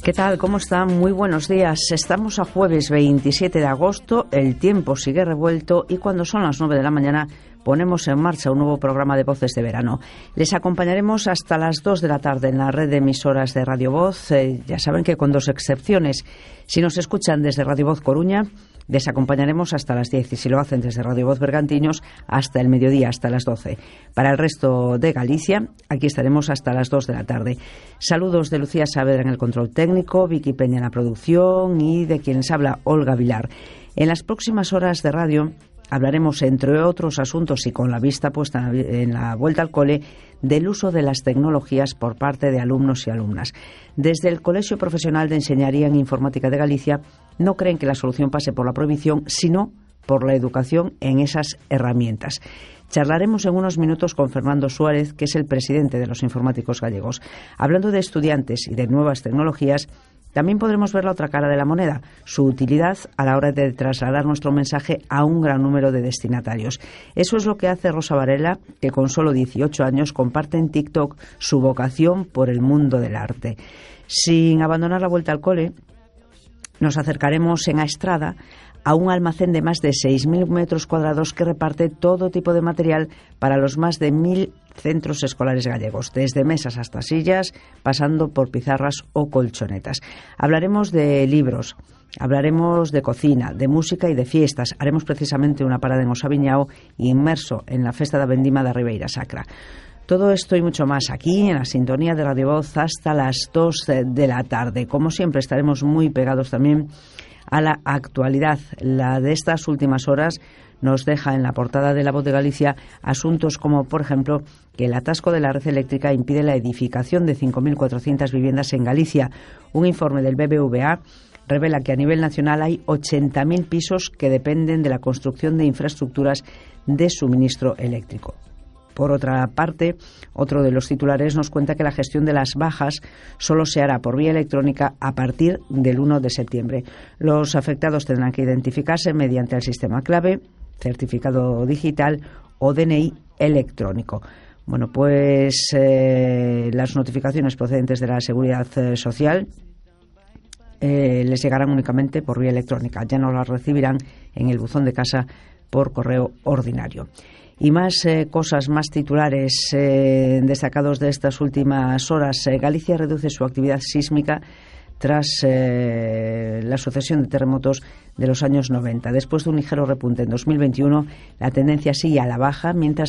¿Qué tal? ¿Cómo están? Muy buenos días. Estamos a jueves 27 de agosto, el tiempo sigue revuelto y cuando son las 9 de la mañana ponemos en marcha un nuevo programa de Voces de Verano. Les acompañaremos hasta las 2 de la tarde en la red de emisoras de Radio Voz. Ya saben que con dos excepciones. Si nos escuchan desde Radio Voz Coruña, les acompañaremos hasta las 10 y si lo hacen desde Radio Voz Bergantiños hasta el mediodía, hasta las 12. Para el resto de Galicia, aquí estaremos hasta las 2 de la tarde. Saludos de Lucía Saavedra en el control técnico, Vicky Peña en la producción y de quienes habla Olga Vilar. En las próximas horas de radio hablaremos, entre otros asuntos y con la vista puesta en la vuelta al cole, del uso de las tecnologías por parte de alumnos y alumnas. Desde el Colegio Profesional de Enseñaría en Informática de Galicia no creen que la solución pase por la prohibición, sino por la educación en esas herramientas. Charlaremos en unos minutos con Fernando Suárez, que es el presidente de los informáticos gallegos. Hablando de estudiantes y de nuevas tecnologías, también podremos ver la otra cara de la moneda, su utilidad a la hora de trasladar nuestro mensaje a un gran número de destinatarios. Eso es lo que hace Rosa Varela, que con solo 18 años comparte en TikTok su vocación por el mundo del arte. Sin abandonar la vuelta al cole, nos acercaremos en Aestrada a un almacén de más de 6.000 metros cuadrados que reparte todo tipo de material para los más de 1.000 centros escolares gallegos, desde mesas hasta sillas, pasando por pizarras o colchonetas. Hablaremos de libros, hablaremos de cocina, de música y de fiestas. Haremos precisamente una parada en Osaviñao, inmerso en la Festa da Vendima da Ribeira Sacra. Todo esto y mucho más aquí en la sintonía de Radio Voz hasta las 2 de la tarde. Como siempre estaremos muy pegados también a la actualidad. La de estas últimas horas nos deja en la portada de La Voz de Galicia asuntos como, por ejemplo, que el atasco de la red eléctrica impide la edificación de 5.400 viviendas en Galicia. Un informe del BBVA revela que a nivel nacional hay 80.000 pisos que dependen de la construcción de infraestructuras de suministro eléctrico. Por otra parte, otro de los titulares nos cuenta que la gestión de las bajas solo se hará por vía electrónica a partir del 1 de septiembre. Los afectados tendrán que identificarse mediante el sistema clave, certificado digital o DNI electrónico. Bueno, pues las notificaciones procedentes de la Seguridad Social les llegarán únicamente por vía electrónica. Ya no las recibirán en el buzón de casa por correo ordinario. Y más cosas, más titulares destacados de estas últimas horas. Galicia reduce su actividad sísmica tras la sucesión de terremotos de los años 90. Después de un ligero repunte en 2021, la tendencia sigue a la baja, mientras